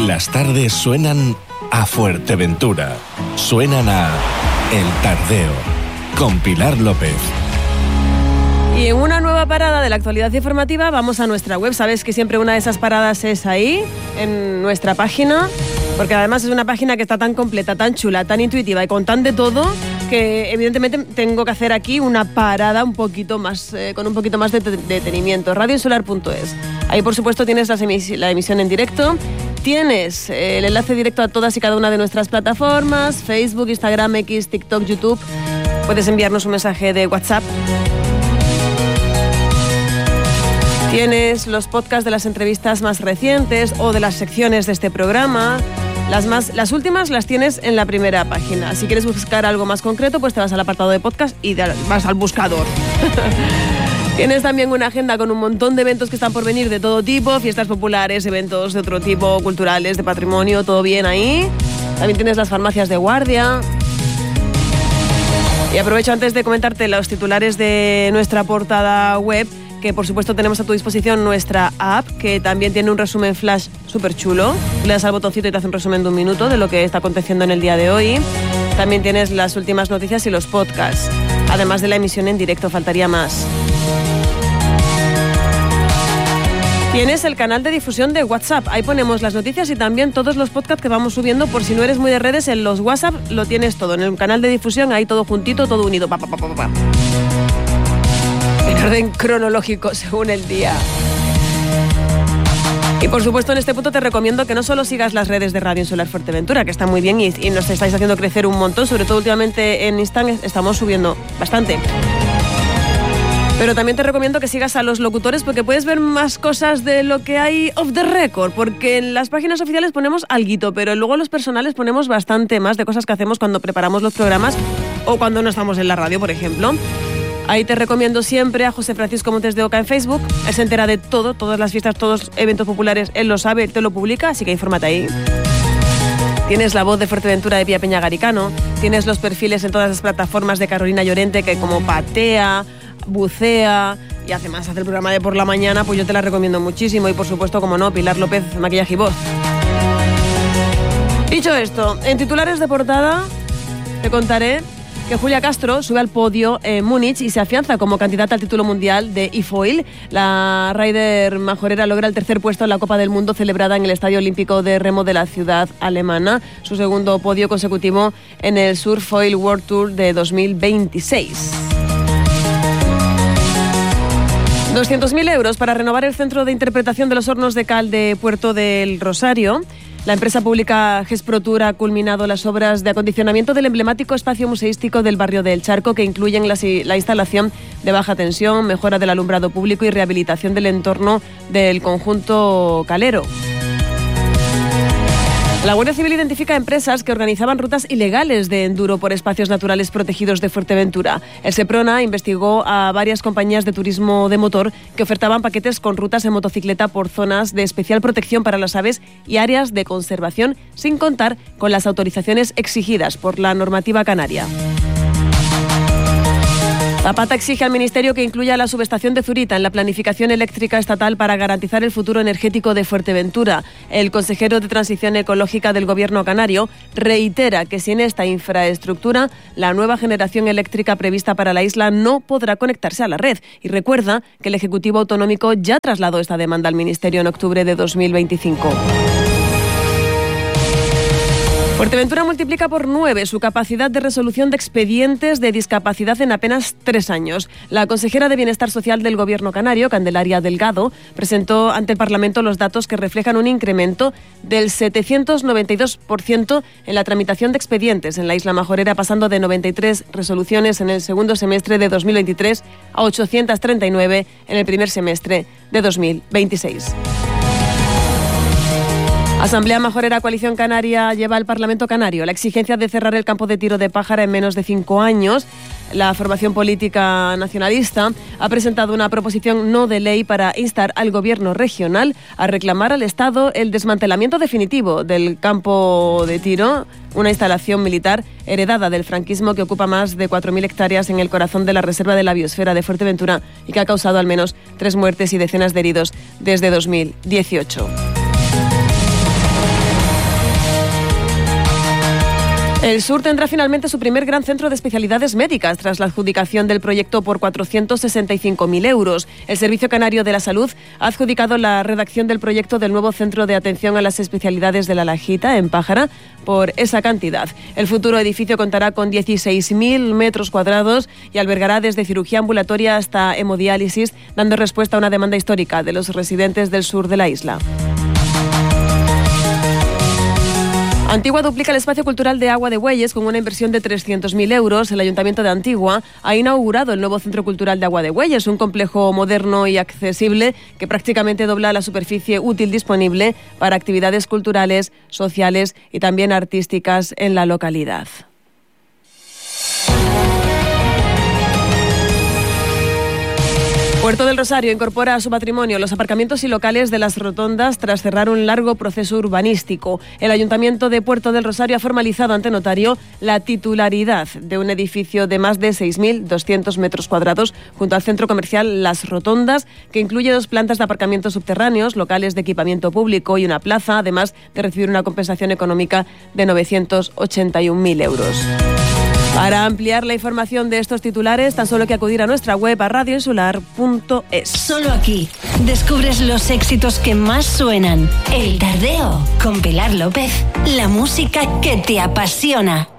Las tardes suenan a Fuerteventura. Suenan a El Tardeo, con Pilar López. Y en una nueva parada de la actualidad informativa vamos a nuestra web. Sabes que siempre una de esas paradas es ahí, en nuestra página, porque además es una página que está tan completa, tan chula, tan intuitiva y con tan de todo, que evidentemente tengo que hacer aquí una parada un poquito más, con un poquito más de detenimiento. radioinsular.es. Ahí, por supuesto, tienes la emisión en directo. Tienes el enlace directo a todas y cada una de nuestras plataformas: Facebook, Instagram, X, TikTok, YouTube. Puedes enviarnos un mensaje de WhatsApp. Tienes los podcasts de las entrevistas más recientes o de las secciones de este programa. Las últimas las tienes en la primera página. Si quieres buscar algo más concreto, pues te vas al apartado de podcast y vas al buscador. Tienes también una agenda con un montón de eventos que están por venir de todo tipo, fiestas populares, eventos de otro tipo, culturales, de patrimonio, todo bien ahí. También tienes las farmacias de guardia. Y aprovecho antes de comentarte los titulares de nuestra portada web, que por supuesto tenemos a tu disposición nuestra app, que también tiene un resumen flash súper chulo. Le das al botoncito y te hace un resumen de un minuto de lo que está aconteciendo en el día de hoy. También tienes las últimas noticias y los podcasts, además de la emisión en directo, faltaría más. Tienes el canal de difusión de WhatsApp. Ahí ponemos las noticias y también todos los podcasts que vamos subiendo. Por si no eres muy de redes, en los WhatsApp lo tienes todo. En el canal de difusión, ahí todo juntito, todo unido. En orden cronológico, según el día. Y por supuesto, en este punto te recomiendo que no solo sigas las redes de Radio Insular Fuerteventura, que están muy bien y nos estáis haciendo crecer un montón. Sobre todo últimamente en Instagram estamos subiendo bastante. Pero también te recomiendo que sigas a los locutores, porque puedes ver más cosas de lo que hay off the record, porque en las páginas oficiales ponemos alguito, pero luego en los personales ponemos bastante más de cosas que hacemos cuando preparamos los programas o cuando no estamos en la radio, por ejemplo. Ahí te recomiendo siempre a José Francisco Montes de Oca en Facebook. Él se entera de todo, todas las fiestas, todos eventos populares, él lo sabe, él te lo publica, así que infórmate ahí. Tienes la voz de Fuerteventura de Pía Peña Garicano, tienes los perfiles en todas las plataformas de Carolina Llorente, que como patea, bucea y además hace el programa de por la mañana, pues yo te la recomiendo muchísimo. Y por supuesto, como no, Pilar López, maquillaje y voz. Dicho esto, en titulares de portada te contaré que Julia Castro sube al podio en Múnich y se afianza como candidata al título mundial de e-foil. La rider majorera logra el tercer puesto en la Copa del Mundo celebrada en el Estadio Olímpico de Remo de la ciudad alemana, su segundo podio consecutivo en el Surf Foil World Tour de 2026. 200.000 euros para renovar el centro de interpretación de los hornos de cal de Puerto del Rosario. La empresa pública Gesprotur ha culminado las obras de acondicionamiento del emblemático espacio museístico del barrio del Charco, que incluyen la instalación de baja tensión, mejora del alumbrado público y rehabilitación del entorno del conjunto calero. La Guardia Civil identifica empresas que organizaban rutas ilegales de enduro por espacios naturales protegidos de Fuerteventura. El Seprona investigó a varias compañías de turismo de motor que ofertaban paquetes con rutas en motocicleta por zonas de especial protección para las aves y áreas de conservación, sin contar con las autorizaciones exigidas por la normativa canaria. Zapata exige al Ministerio que incluya la subestación de Zurita en la planificación eléctrica estatal para garantizar el futuro energético de Fuerteventura. El consejero de Transición Ecológica del Gobierno canario reitera que sin esta infraestructura, la nueva generación eléctrica prevista para la isla no podrá conectarse a la red. Y recuerda que el Ejecutivo Autonómico ya trasladó esta demanda al Ministerio en octubre de 2025. Fuerteventura multiplica por 9 su capacidad de resolución de expedientes de discapacidad en apenas 3 años. La consejera de Bienestar Social del Gobierno canario, Candelaria Delgado, presentó ante el Parlamento los datos que reflejan un incremento del 792% en la tramitación de expedientes en la Isla Majorera, pasando de 93 resoluciones en el segundo semestre de 2023 a 839 en el primer semestre de 2026. Asamblea Majorera Coalición Canaria lleva al Parlamento canario la exigencia de cerrar el campo de tiro de Pájara en menos de 5 años. La formación política nacionalista ha presentado una proposición no de ley para instar al Gobierno regional a reclamar al Estado el desmantelamiento definitivo del campo de tiro, una instalación militar heredada del franquismo que ocupa más de 4.000 hectáreas en el corazón de la Reserva de la Biosfera de Fuerteventura y que ha causado al menos 3 muertes y decenas de heridos desde 2018. El Sur tendrá finalmente su primer gran centro de especialidades médicas tras la adjudicación del proyecto por 465.000 euros. El Servicio Canario de la Salud ha adjudicado la redacción del proyecto del nuevo centro de atención a las especialidades de La Lajita, en Pájara, por esa cantidad. El futuro edificio contará con 16.000 metros cuadrados y albergará desde cirugía ambulatoria hasta hemodiálisis, dando respuesta a una demanda histórica de los residentes del sur de la isla. Antigua duplica el espacio cultural de Agua de Bueyes con una inversión de 300.000 euros. El Ayuntamiento de Antigua ha inaugurado el nuevo Centro Cultural de Agua de Bueyes, un complejo moderno y accesible que prácticamente dobla la superficie útil disponible para actividades culturales, sociales y también artísticas en la localidad. Puerto del Rosario incorpora a su patrimonio los aparcamientos y locales de las rotondas tras cerrar un largo proceso urbanístico. El Ayuntamiento de Puerto del Rosario ha formalizado ante notario la titularidad de un edificio de más de 6.200 metros cuadrados junto al centro comercial Las Rotondas, que incluye 2 plantas de aparcamientos subterráneos, locales de equipamiento público y una plaza, además de recibir una compensación económica de 981.000 euros. Para ampliar la información de estos titulares, tan solo hay que acudir a nuestra web a radioinsular.es. Solo aquí descubres los éxitos que más suenan. El Tardeo, con Pilar López. La música que te apasiona.